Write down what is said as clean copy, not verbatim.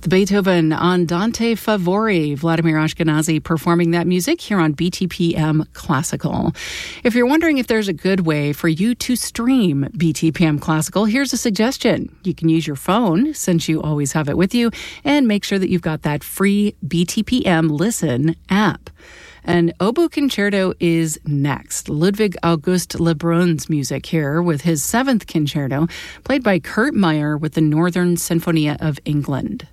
The Beethoven Andante Favori, Vladimir Ashkenazy performing that music here on BTPM Classical. If you're wondering if there's a good way for you to stream BTPM Classical, here's a suggestion. You can use your phone, since you always have it with you, and make sure that you've got that free BTPM Listen app. An oboe concerto is next. Ludwig August Lebrun's music here with his 7th concerto, played by Kurt Meyer with the Northern Sinfonia of England.